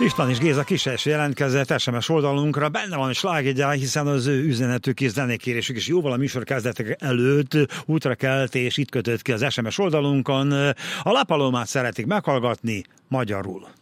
István és Géza Kis jelentkezett SMS oldalunkra, benne van a slágergyár, hiszen az ő üzenetük és zenékérésük is jóval a műsor kezdetek előtt útra kelt, és itt kötött ki az SMS oldalunkon. A La Palomát szeretik meghallgatni magyarul.